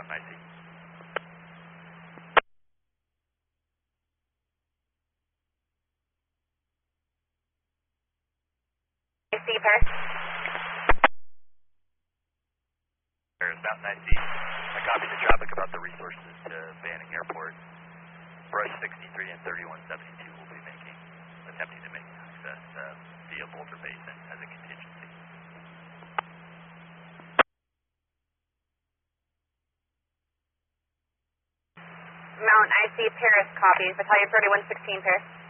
Mountain IC. IC, Paris. Paris, Mountain IC. I copied the traffic about the resources to Banning Airport. Brush 63 and 3172 will be attempting to make access via Boulder Basin as a contingency. Mountain IC, Paris, copy. Battalion 3116, Paris.